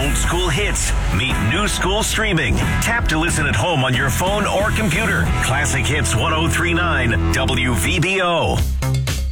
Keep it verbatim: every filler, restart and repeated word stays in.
Old school hits meet new school streaming. Tap to listen at home on your phone or computer. Classic Hits ten thirty-nine W V B O.